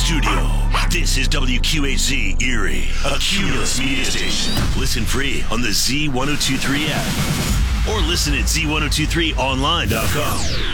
studio. This is WQHZ Erie, a Cumulus media station. Listen free on the Z1023 app or listen at Z1023online.com.